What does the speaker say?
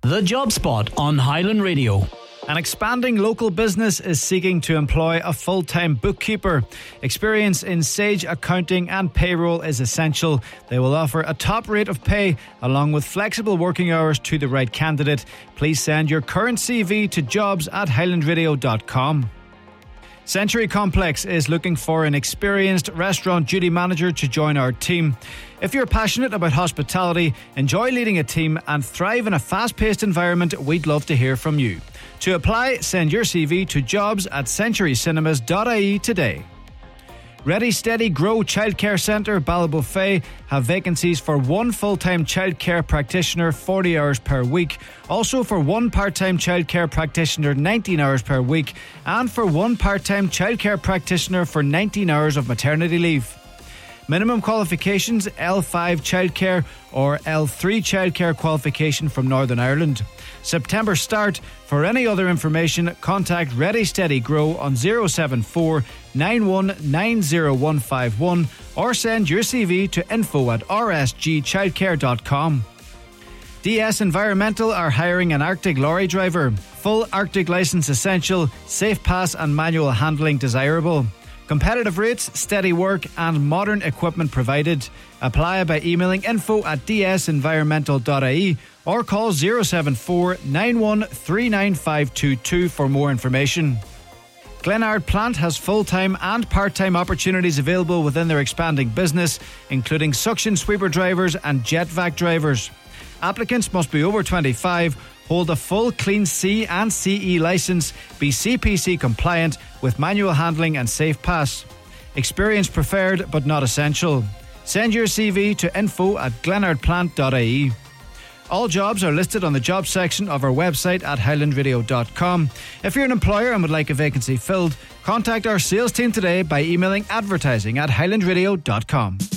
The Job Spot on Highland Radio. An expanding local business is seeking to employ a full-time bookkeeper. Experience in Sage accounting and payroll is essential. They will offer a top rate of pay along with flexible working hours to the right candidate. Please send your current CV to jobs@highlandradio.com. Century Complex is looking for an experienced restaurant duty manager to join our team. If you're passionate about hospitality, enjoy leading a team and thrive in a fast-paced environment, we'd love to hear from you. To apply, send your CV to jobs@centurycinemas.ie today. Ready Steady Grow Childcare Centre, Ballybofey have vacancies for one full-time childcare practitioner 40 hours per week, also for one part-time childcare practitioner 19 hours per week, and for one part-time childcare practitioner for 19 hours of maternity leave. Minimum qualifications: L5 childcare or L3 childcare qualification from Northern Ireland. September start. For any other information, contact Ready Steady Grow on 074 9190 or send your CV to info@rsgchildcare.com. DS Environmental are hiring an Arctic lorry driver. Full Arctic licence essential, safe pass and manual handling desirable. Competitive rates, steady work and modern equipment provided. Apply by emailing info@dsenvironmental.ie or call 074 9139 for more information. Glenard Plant has full-time and part-time opportunities available within their expanding business, including suction sweeper drivers and jet vac drivers. Applicants must be over 25, hold a full Clean C and CE licence, be CPC compliant with manual handling and safe pass. Experience preferred but not essential. Send your CV to info@glenardplant.ie. All jobs are listed on the jobs section of our website at highlandradio.com. If you're an employer and would like a vacancy filled, contact our sales team today by emailing advertising@highlandradio.com.